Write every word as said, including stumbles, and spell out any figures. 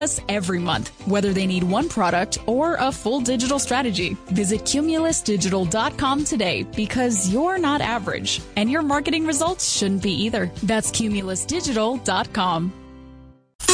us every month, whether they need one product or a full digital strategy. Visit Cumulus Digital dot com today because you're not average, and your marketing results shouldn't be either. That's Cumulus Digital dot com.